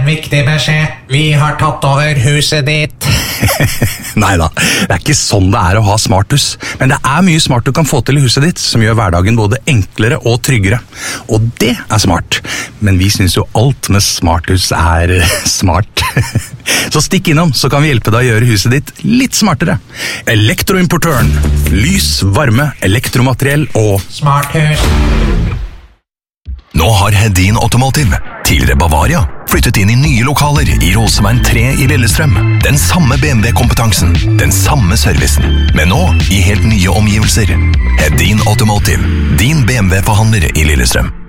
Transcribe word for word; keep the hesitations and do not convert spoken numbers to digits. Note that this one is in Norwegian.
En viktig beskjed. Vi har tatt over huset ditt. Neida, det er ikke sånn det er å ha smarthus. Men det er mye smart du kan få til i huset ditt, som gjør hverdagen både enklere og tryggere. Og det er smart. Men vi synes jo alt med smarthus er smart. Så stikk innom, så kan vi hjelpe deg å gjøre huset ditt litt smartere. Elektroimportøren. Lys, varme, elektromateriell og Smarthus. Nå har Hedin Automotive, tidligere Bavaria, flyttet inn i nye lokaler i Roseveien tre i Lillestrøm. Den samme B M W-kompetansen, den samme servicen, men nå i helt nye omgivelser. Hedin Automotive, din B M W-forhandler i Lillestrøm.